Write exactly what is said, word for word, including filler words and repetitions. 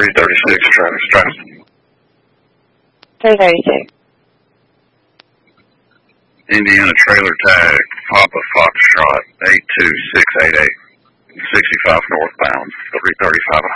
three thirty-six, Travis Drive. three thirty-six. Indiana trailer tag, Papa Foxtrot, eight two six eight eight, sixty-five northbound, three thirty-five